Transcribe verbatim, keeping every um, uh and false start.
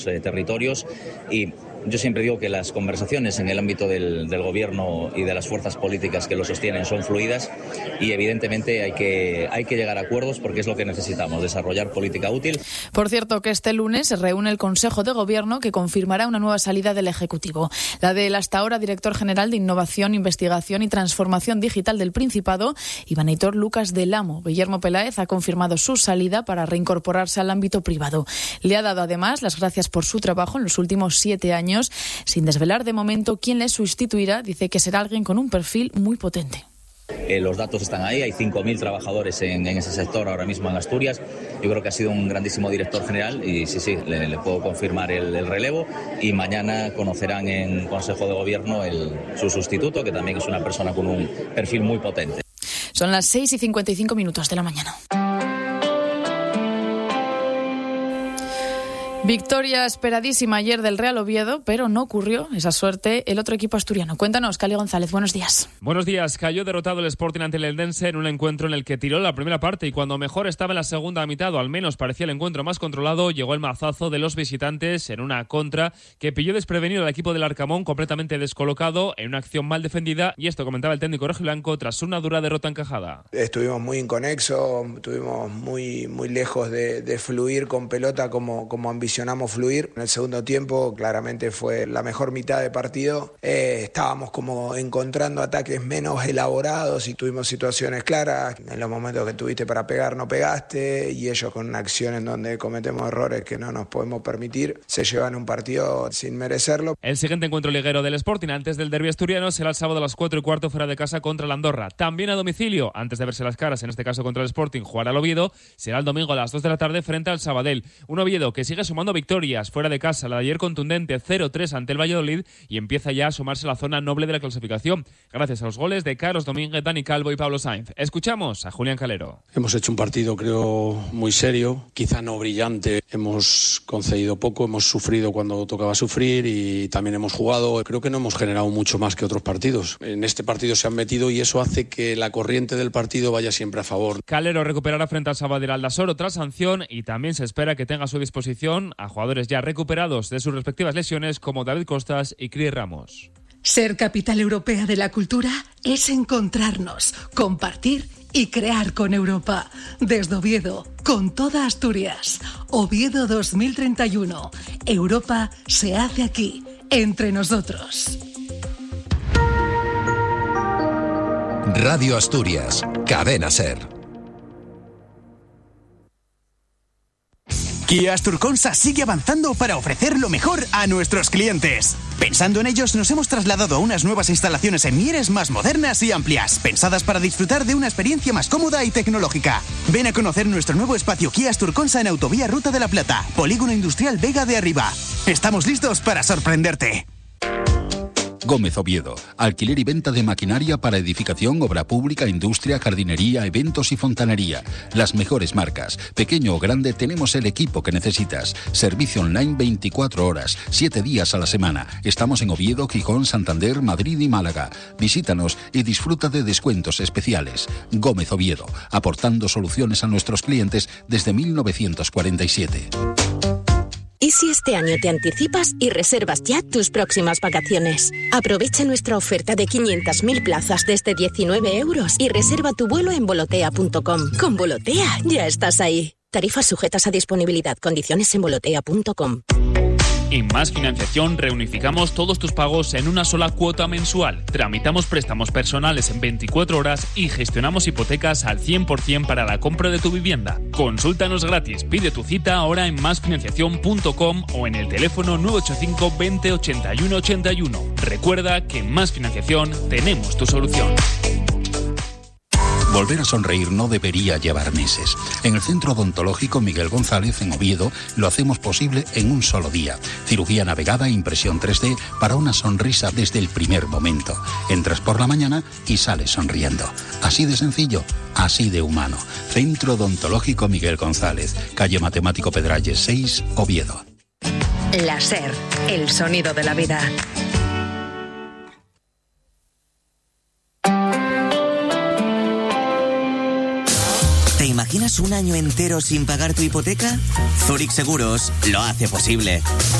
eh, territorios y yo siempre digo que las conversaciones en el ámbito del, del gobierno y de las fuerzas políticas que lo sostienen son fluidas y evidentemente hay que, hay que llegar a acuerdos porque es lo que necesitamos, desarrollar política útil. Por cierto, que este lunes se reúne el Consejo de Gobierno que confirmará una nueva salida del Ejecutivo. La del hasta ahora director general de Innovación, Investigación y Transformación Digital del Principado, Iván Aitor Lucas del Amo. Guillermo Peláez ha confirmado su salida para reincorporarse al ámbito privado. Le ha dado además las gracias por su trabajo en los últimos siete años. Sin desvelar de momento quién le sustituirá, dice que será alguien con un perfil muy potente. Eh, los datos están ahí, hay cinco mil trabajadores en, en ese sector ahora mismo en Asturias. Yo creo que ha sido un grandísimo director general y sí, sí, le, le puedo confirmar el, el relevo y mañana conocerán en Consejo de Gobierno el, su sustituto, que también es una persona con un perfil muy potente. Son las seis y cincuenta y cinco minutos de la mañana. Victoria esperadísima ayer del Real Oviedo, pero no ocurrió esa suerte el otro equipo asturiano. Cuéntanos, Cali González, buenos días. Buenos días. Cayó derrotado el Sporting ante el Eldense en un encuentro en el que tiró la primera parte y cuando mejor estaba en la segunda mitad, o al menos parecía el encuentro más controlado, llegó el mazazo de los visitantes en una contra que pilló desprevenido al equipo del Arcamón, completamente descolocado en una acción mal defendida, y esto comentaba el técnico rojiblanco tras una dura derrota encajada. Estuvimos muy inconexos, estuvimos muy, muy lejos de, de fluir con pelota como, como ambicionamos fluir. En el segundo tiempo claramente fue la mejor mitad de partido. Eh, estábamos como encontrando ataques menos elaborados y tuvimos situaciones claras. En los momentos que tuviste para pegar no pegaste y ellos con una acción en donde cometemos errores que no nos podemos permitir se llevan un partido sin merecerlo. El siguiente encuentro liguero del Sporting antes del derbi asturiano será el sábado a las cuatro y cuarto fuera de casa contra la Andorra. También a domicilio, antes de verse las caras, en este caso contra el Sporting, jugar al Oviedo, será el domingo a las dos de la tarde frente al Sabadell. Un Oviedo que sigue sumando victorias fuera de casa, la de ayer contundente cero tres ante el Valladolid, y empieza ya a sumarse a la zona noble de la clasificación gracias a los goles de Carlos Domínguez, Dani Calvo y Pablo Sainz. Escuchamos a Julián Calero. Hemos hecho un partido creo muy serio, quizá no brillante, hemos concedido poco, hemos sufrido cuando tocaba sufrir y también hemos jugado. Creo que no hemos generado mucho más que otros partidos. En este partido se han metido y eso hace que la corriente del partido vaya siempre a favor. Calero recuperará frente al Sabadell Aldasoro tras sanción y también se espera que tenga a su disposición a jugadores ya recuperados de sus respectivas lesiones como David Costas y Cris Ramos. Ser capital europea de la cultura es encontrarnos, compartir y crear con Europa. Desde Oviedo, con toda Asturias. Oviedo dos mil treinta y uno. Europa se hace aquí, entre nosotros. Radio Asturias, Cadena Ser. Kia Asturconsa sigue avanzando para ofrecer lo mejor a nuestros clientes. Pensando en ellos, nos hemos trasladado a unas nuevas instalaciones en Mieres más modernas y amplias, pensadas para disfrutar de una experiencia más cómoda y tecnológica. Ven a conocer nuestro nuevo espacio Kia Asturconsa en Autovía Ruta de la Plata, Polígono Industrial Vega de Arriba. Estamos listos para sorprenderte. Gómez Oviedo, alquiler y venta de maquinaria para edificación, obra pública, industria, jardinería, eventos y fontanería. Las mejores marcas. Pequeño o grande, tenemos el equipo que necesitas. Servicio online veinticuatro horas, siete días a la semana. Estamos en Oviedo, Gijón, Santander, Madrid y Málaga. Visítanos y disfruta de descuentos especiales. Gómez Oviedo, aportando soluciones a nuestros clientes desde mil novecientos cuarenta y siete. ¿Y si este año te anticipas y reservas ya tus próximas vacaciones? Aprovecha nuestra oferta de quinientas mil plazas desde diecinueve euros y reserva tu vuelo en volotea punto com. Con Volotea ya estás ahí. Tarifas sujetas a disponibilidad. Condiciones en volotea punto com. En Más Financiación reunificamos todos tus pagos en una sola cuota mensual. Tramitamos préstamos personales en veinticuatro horas y gestionamos hipotecas al cien por ciento para la compra de tu vivienda. Consúltanos gratis, pide tu cita ahora en más financiación punto com o en el teléfono nueve ocho cinco veinte ochenta y uno ochenta y uno. Recuerda que en Más Financiación tenemos tu solución. Volver a sonreír no debería llevar meses. En el Centro Odontológico Miguel González, en Oviedo, lo hacemos posible en un solo día. Cirugía navegada e impresión tres D para una sonrisa desde el primer momento. Entras por la mañana y sales sonriendo. Así de sencillo, así de humano. Centro Odontológico Miguel González, calle Matemático Pedralles seis, Oviedo. La Ser, el sonido de la vida. ¿Te imaginas imaginas un año entero sin pagar tu hipoteca? Zurich Seguros lo hace posible.